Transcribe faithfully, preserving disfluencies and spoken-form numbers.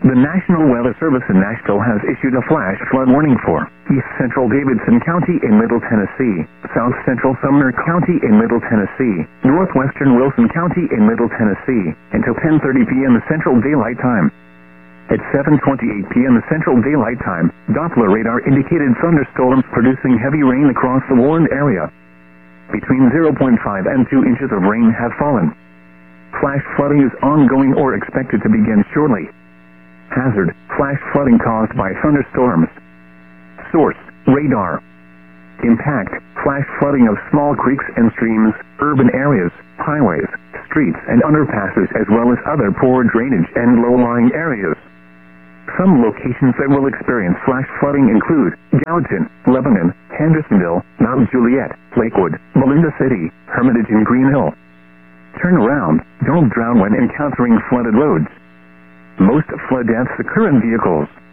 The National Weather Service in Nashville has issued a flash flood warning for East Central Davidson County in Middle Tennessee, South Central Sumner County in Middle Tennessee, Northwestern Wilson County in Middle Tennessee, until ten thirty p.m. Central Daylight Time. At seven twenty-eight p.m. Central Daylight Time, Doppler radar indicated thunderstorms producing heavy rain across the warned area. Between zero point five and two inches of rain have fallen. Flash flooding is ongoing or expected to begin shortly. Hazard: flash flooding caused by thunderstorms. Source: radar. Impact: flash flooding of small creeks and streams, urban areas, highways, streets and underpasses, as well as other poor drainage and low-lying areas. Some locations that will experience flash flooding include Gallatin, Lebanon, Hendersonville, Mount Juliet, Lakewood, Melinda City, Hermitage and Green Hill. Turn around. Don't drown when encountering flooded roads. Most flood deaths occur in vehicles.